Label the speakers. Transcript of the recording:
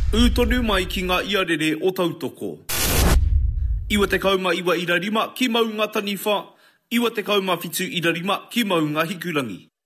Speaker 1: Tonu mai ki ngā iarere o tautoko. Iwa te kauma iwa ira rima ki mau ngā taniwha. Iwa te kauma whitu ira rima ki mau ngā hikurangi.